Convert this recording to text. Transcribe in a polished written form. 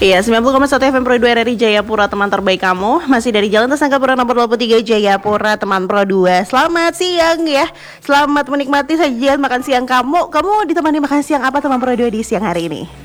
Iya, 90,1 FM Pro 2 RRI Jayapura, teman terbaik kamu. Masih dari Jalan Tasangkapura nomor 23 Jayapura, teman Pro 2. Selamat siang ya. Selamat menikmati sajian makan siang kamu. Kamu ditemani makan siang apa teman Pro 2 di siang hari ini?